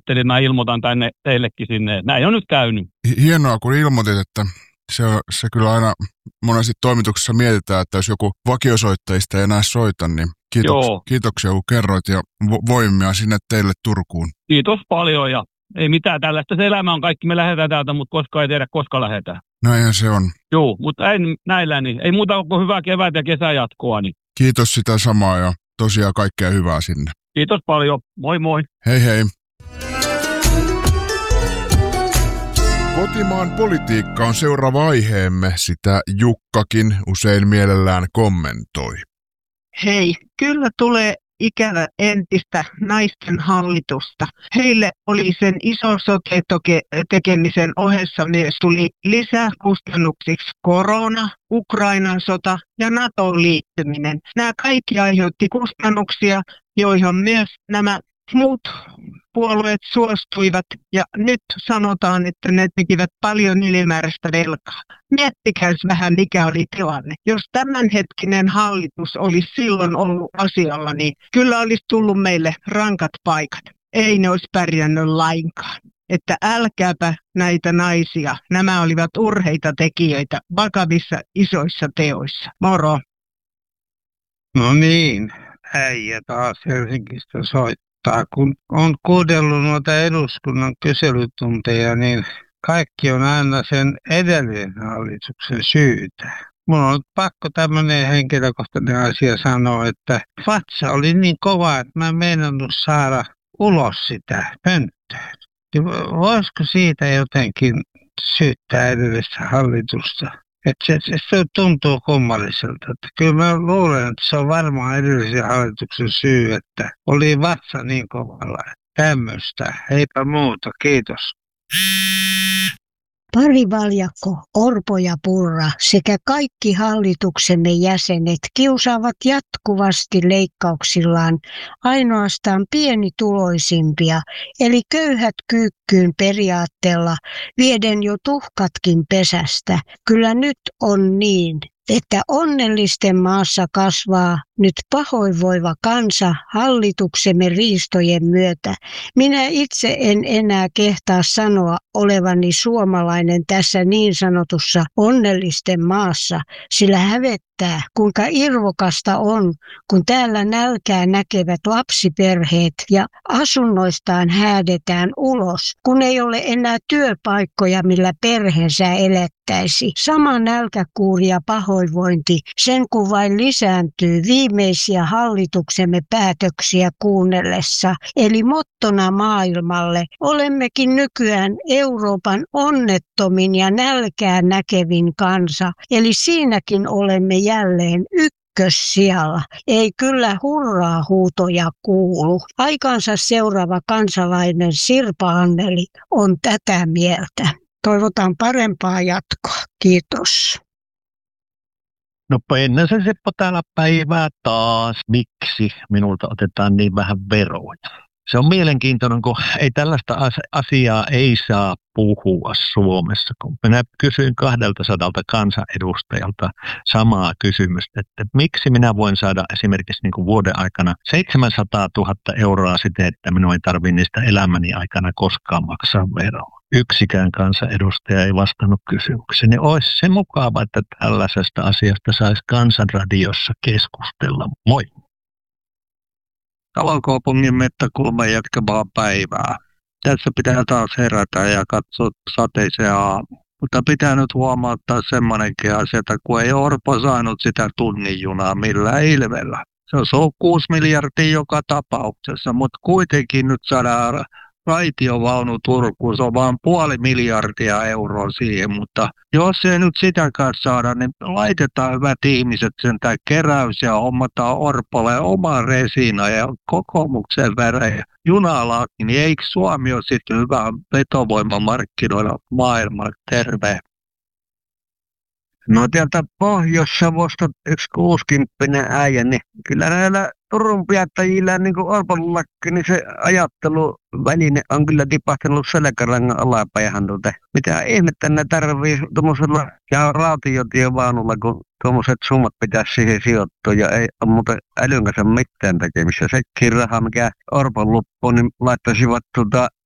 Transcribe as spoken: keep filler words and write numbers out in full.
ajattelin, että mä ilmoitan tänne teillekin sinne. Näin on nyt käynyt. Hienoa, kun ilmoitit, että se, se kyllä aina monesti toimituksessa mietitään, että jos joku vakiosoittajista ei enää soita, niin kiitoks, kiitoksia kun kerroit ja vo, voimia sinne teille Turkuun. Kiitos paljon ja ei mitään tällaista. Se elämä on kaikki. Me lähdetään täältä, mutta koskaan ei tiedä, koska lähdetään. Näinhän se on. Joo, mutta ei näillä niin. Ei muuta kuin hyvää kevät ja kesäjatkoa. Niin. Kiitos sitä samaa ja tosiaan kaikkea hyvää sinne. Kiitos paljon. Moi moi. Hei hei. Kotimaan politiikka on seuraava aiheemme. Sitä Jukkakin usein mielellään kommentoi. Hei, kyllä tulee ikävä entistä naisten hallitusta. Heille oli sen iso sote-tekemisen ohessa myös tuli lisää kustannuksiksi korona, Ukrainan sota ja NATOon liittyminen. Nämä kaikki aiheutti kustannuksia, joihin myös nämä muut puolueet suostuivat ja nyt sanotaan, että ne tekivät paljon ylimääräistä velkaa. Miettikääs vähän, mikä oli tilanne. Jos tämänhetkinen hallitus olisi silloin ollut asialla, niin kyllä olisi tullut meille rankat paikat. Ei ne olisi pärjännyt lainkaan. Että älkääpä näitä naisia. Nämä olivat urheita tekijöitä vakavissa isoissa teoissa. Moro! No niin, äijä taas Helsingistä soittaa. Kun on kuunnellut noita eduskunnan kyselytunteja, niin kaikki on aina sen edellisen hallituksen syytä. Mun on pakko tämmöinen henkilökohtainen asia sanoa, että vatsa oli niin kova, että mä en meinannut saada ulos sitä pönttöä. Voisiko siitä jotenkin syyttää edellistä hallitusta? Että se, se, se tuntuu kummalliselta. Että kyllä mä luulen, että se on varmaan edellisen hallituksen syy, että oli vatsa niin kovalla. Tämmöistä. Heipä muuta. Kiitos. Pari Valjakko, Orpo ja Purra sekä kaikki hallituksemme jäsenet kiusaavat jatkuvasti leikkauksillaan ainoastaan pienituloisimpia, eli köyhät kyykkyyn periaatteella vieden jo tuhkatkin pesästä. Kyllä nyt on niin, että onnellisten maassa kasvaa nyt pahoinvoiva kansa hallituksemme riistojen myötä. Minä itse en enää kehtaa sanoa olevani suomalainen tässä niin sanotussa onnellisten maassa, sillä hävettää, kuinka irvokasta on, kun täällä nälkää näkevät lapsiperheet ja asunnoistaan häädetään ulos, kun ei ole enää työpaikkoja, millä perheensä elättäisi. Sama nälkäkuuri ja pahoinvointi, sen kun vain lisääntyy viimeisiä hallituksemme päätöksiä kuunnellessa. Eli mottona maailmalle olemmekin nykyään Euroopan onnettomin ja nälkää näkevin kansa. Eli siinäkin olemme jälleen ykkössijalla. Ei kyllä hurraa huutoja kuulu. Aikansa seuraava kansalainen Sirpa Anneli on tätä mieltä. Toivotaan parempaa jatkoa. Kiitos. No Pennasen Seppo täällä päivää taas. Miksi minulta otetaan niin vähän veroja? Se on mielenkiintoinen, kun ei tällaista asiaa ei saa puhua Suomessa. Kun minä kysyin kahdelta sadalta kansanedustajalta samaa kysymystä, että miksi minä voin saada esimerkiksi niin kuin vuoden aikana seitsemänsataatuhatta euroa siten, että minun ei tarvitse niistä elämäni aikana koskaan maksaa veroa. Yksikään kansanedustaja ei vastannut kysymykseen. Niin olisi se mukava, että tällaisesta asiasta saisi Kansanradiossa keskustella. Moi! Kalokaupungin mettäkulman jatkamaa päivää. Tässä pitää taas herätä ja katsoa sateisen aamu. Mutta pitää nyt huomauttaa semmoinenkin asia, että kun ei Orpo saanut sitä tunnin junaa millään ilmellä. Se on ollut kuusi miljardia joka tapauksessa, mutta kuitenkin nyt saadaan raitiovaunu Turkuun, se on vaan puoli miljardia euroa siihen, mutta jos ei nyt sitäkään saada, niin laitetaan hyvät ihmiset sen tämä keräys ja hommataan Orpolle oma resina ja kokoomuksen värejä junalaki, niin eikö Suomi ole sitten hyvä vetovoimamarkkinoilla maailmalla? Terve! No täältä Pohjois-Savosta yksi kuusikymppinen äijä, niin kyllä näillä Turun päättäjillä niin kuin Orpollakin, niin se ajatteluväline on kyllä tipahtanut selkärangan alapäähän. Tuota. Mitä ihmettä ne tarvii tuommoisella ja rautiotievaunulla, kun tuommoiset summat pitäisi siihen sijoittua ja ei ole muuten älyn kanssa mitään tekemistä. Sekin raha, mikä Orpon loppuun, niin laittaisivat tuota